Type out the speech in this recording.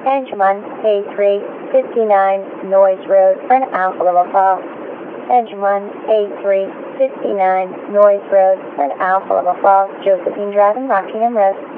Engine 1, A3, 59, Noise Road, Burn Alpha Lima Falls. Engine 1, A3, 59, Noise Road, Burn Alpha Lima Falls, Josephine Drive and Rockingham Road.